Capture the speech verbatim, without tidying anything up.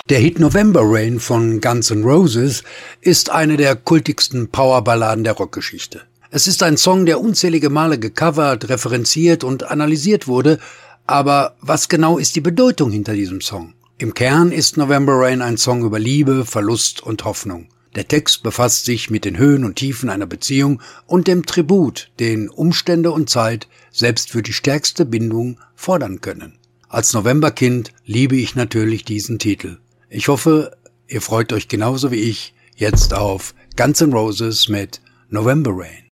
Der Hit November Rain von Guns N' Roses ist eine der kultigsten Powerballaden der Rockgeschichte. Es ist ein Song, der unzählige Male gecovert, referenziert und analysiert wurde, aber was genau ist die Bedeutung hinter diesem Song? Im Kern ist November Rain ein Song über Liebe, Verlust und Hoffnung. Der Text befasst sich mit den Höhen und Tiefen einer Beziehung und dem Tribut, den Umstände und Zeit selbst für die stärkste Bindung fordern können. Als Novemberkind liebe ich natürlich diesen Titel. Ich hoffe, ihr freut euch genauso wie ich jetzt auf Guns N' Roses mit November Rain.